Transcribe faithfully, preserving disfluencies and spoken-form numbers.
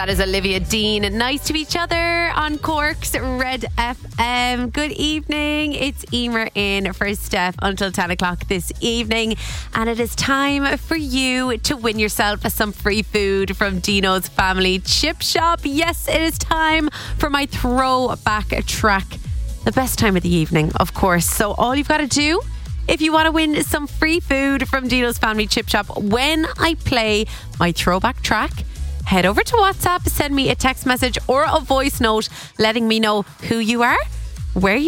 That is Olivia Dean. Nice to each other on Cork's Red F M. Good evening. It's Emer in for Steph until ten o'clock this evening. And it is time for you to win yourself some free food from Dino's Family Chip Shop. Yes, it is time for my throwback track. The best time of the evening, of course. So all you've got to do, if you want to win some free food from Dino's Family Chip Shop, when I play my throwback track, head over to WhatsApp, send me a text message or a voice note letting me know who you are, where you